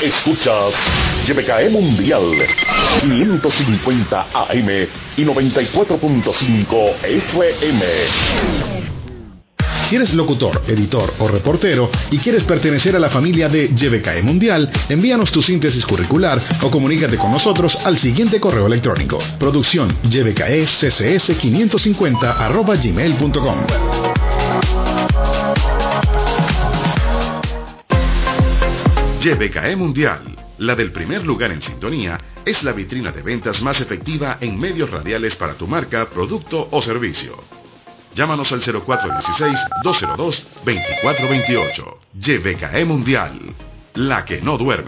Escuchas YBKE Mundial 550 AM y 94.5 FM. Si eres locutor, editor o reportero y quieres pertenecer a la familia de YBKE Mundial, envíanos tu síntesis curricular o comunícate con nosotros al siguiente correo electrónico: producción ybkeccs550@gmail.com. YBKE Mundial, la del primer lugar en sintonía, es la vitrina de ventas más efectiva en medios radiales para tu marca, producto o servicio. Llámanos al 0416-202-2428. YBKE Mundial, la que no duerme.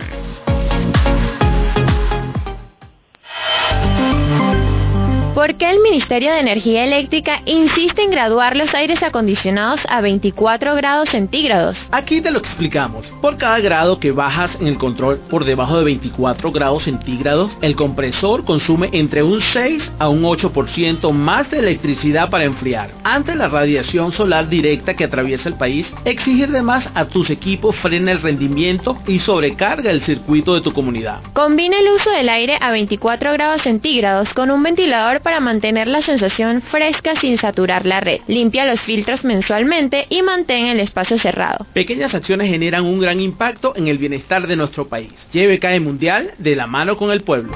¿Por qué el Ministerio de Energía Eléctrica insiste en graduar los aires acondicionados a 24 grados centígrados? Aquí te lo explicamos. Por cada grado que bajas en el control por debajo de 24 grados centígrados, el compresor consume entre un 6 a un 8% más de electricidad para enfriar. Ante la radiación solar directa que atraviesa el país, exigir de más a tus equipos frena el rendimiento y sobrecarga el circuito de tu comunidad. Combina el uso del aire a 24 grados centígrados con un ventilador para mantener la sensación fresca sin saturar la red. Limpia los filtros mensualmente y mantén el espacio cerrado. Pequeñas acciones generan un gran impacto en el bienestar de nuestro país. YBKE Mundial, de la mano con el pueblo.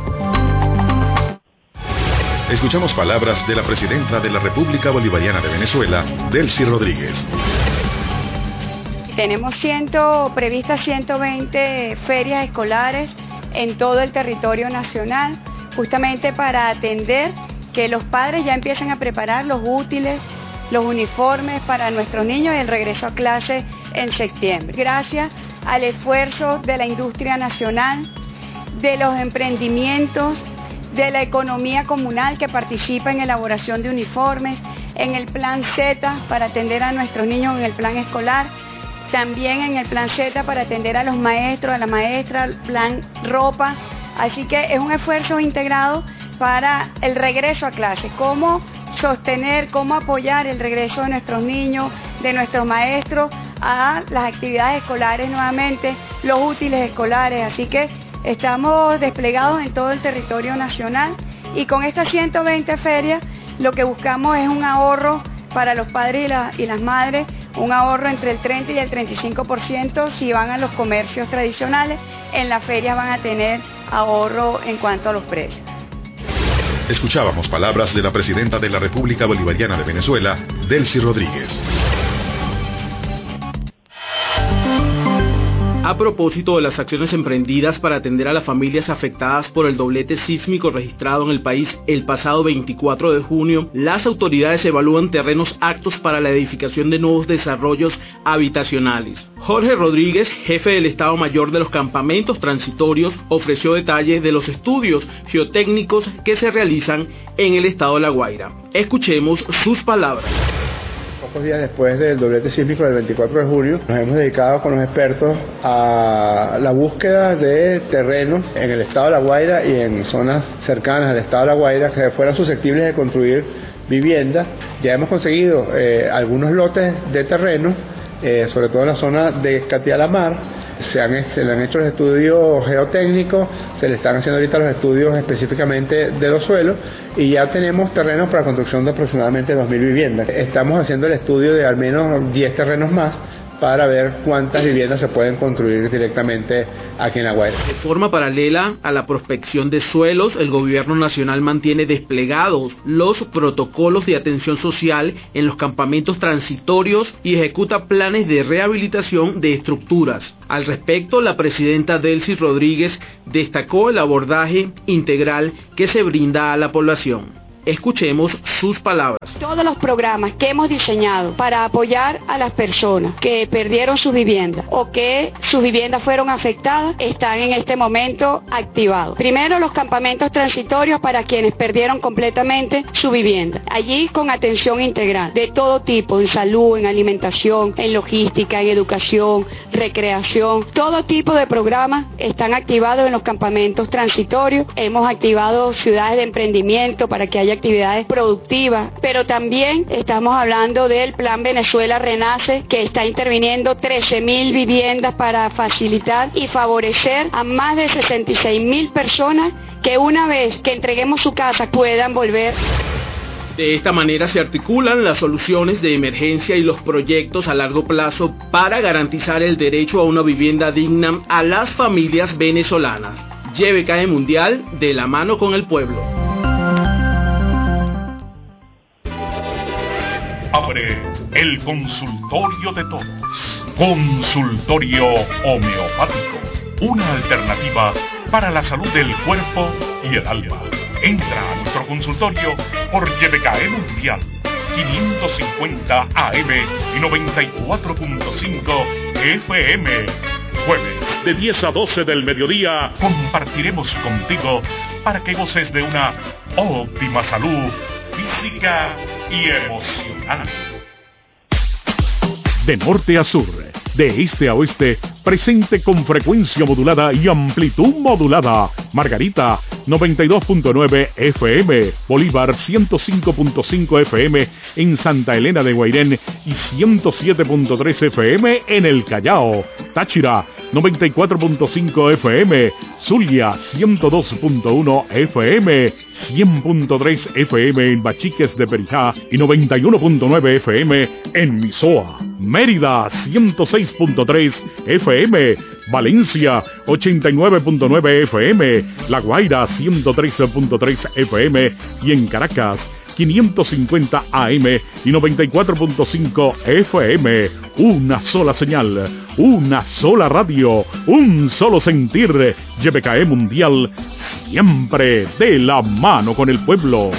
Escuchamos palabras de la presidenta de la República Bolivariana de Venezuela, Delcy Rodríguez. Tenemos previstas 120 ferias escolares en todo el territorio nacional, justamente para atender que los padres ya empiecen a preparar los útiles, los uniformes para nuestros niños y el regreso a clase en septiembre. Gracias al esfuerzo de la industria nacional, de los emprendimientos, de la economía comunal que participa en la elaboración de uniformes, en el plan Z para atender a nuestros niños en el plan escolar, también en el plan Z para atender a los maestros, a la maestra, el plan ropa. Así que es un esfuerzo integrado para el regreso a clase, cómo sostener, cómo apoyar el regreso de nuestros niños, de nuestros maestros a las actividades escolares nuevamente, los útiles escolares. Así que estamos desplegados en todo el territorio nacional y con estas 120 ferias lo que buscamos es un ahorro para los padres y las madres, un ahorro entre el 30 y el 35% si van a los comercios tradicionales. En las ferias van a tener ahorro en cuanto a los precios. Escuchábamos palabras de la presidenta de la República Bolivariana de Venezuela, Delcy Rodríguez. A propósito de las acciones emprendidas para atender a las familias afectadas por el doblete sísmico registrado en el país el pasado 24 de junio, las autoridades evalúan terrenos aptos para la edificación de nuevos desarrollos habitacionales. Jorge Rodríguez, jefe del Estado Mayor de los campamentos transitorios, ofreció detalles de los estudios geotécnicos que se realizan en el estado de La Guaira. Escuchemos sus palabras. Pocos días después del doblete sísmico del 24 de julio, nos hemos dedicado con los expertos a la búsqueda de terrenos en el estado de La Guaira y en zonas cercanas al estado de La Guaira que fueran susceptibles de construir viviendas. Ya hemos conseguido algunos lotes de terreno, sobre todo en la zona de Catialamar. Se le han hecho los estudios geotécnicos, se le están haciendo ahorita los estudios específicamente de los suelos y ya tenemos terrenos para construcción de aproximadamente 2.000 viviendas. Estamos haciendo el estudio de al menos 10 terrenos más para ver cuántas viviendas se pueden construir directamente aquí en La Guaira. De forma paralela a la prospección de suelos, el gobierno nacional mantiene desplegados los protocolos de atención social en los campamentos transitorios y ejecuta planes de rehabilitación de estructuras. Al respecto, la presidenta Delcy Rodríguez destacó el abordaje integral que se brinda a la población. Escuchemos sus palabras. Todos los programas que hemos diseñado para apoyar a las personas que perdieron su vivienda o que sus viviendas fueron afectadas están en este momento activados. Primero, los campamentos transitorios para quienes perdieron completamente su vivienda. Allí con atención integral de todo tipo, en salud, en alimentación, en logística, en educación, recreación. Todo tipo de programas están activados en los campamentos transitorios. Hemos activado ciudades de emprendimiento para que haya haya actividades productivas, pero también estamos hablando del Plan Venezuela Renace, que está interviniendo 13.000 viviendas para facilitar y favorecer a más de 66.000 personas que una vez que entreguemos su casa puedan volver. De esta manera se articulan las soluciones de emergencia y los proyectos a largo plazo para garantizar el derecho a una vivienda digna a las familias venezolanas. JBKE Mundial, de la mano con el pueblo. Abre el consultorio de todos. Consultorio homeopático. Una alternativa para la salud del cuerpo y el alma. Entra a nuestro consultorio por JBKE Mundial, 550 AM y 94.5 FM. Jueves de 10 a 12 del mediodía compartiremos contigo para que goces de una óptima salud física y emocional. De norte a sur, de este a oeste, presente con frecuencia modulada y amplitud modulada. Margarita, 92.9 FM, Bolívar 105.5 FM en Santa Elena de Guairén y 107.3 FM en el Callao. Táchira, 94.5 FM, Zulia 102.1 FM, 100.3 FM en Bachiques de Perijá y 91.9 FM en Misoa. Mérida 106.3 FM, Valencia 89.9 FM, La Guaira 113.3 FM y en Caracas 550 AM y 94.5 FM. Una sola señal, una sola radio, un solo sentir. JBKE Mundial, siempre de la mano con el pueblo.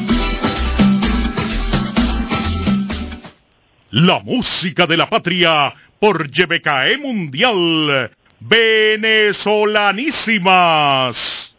La música de la patria por JBKE Mundial. Venezolanísimas.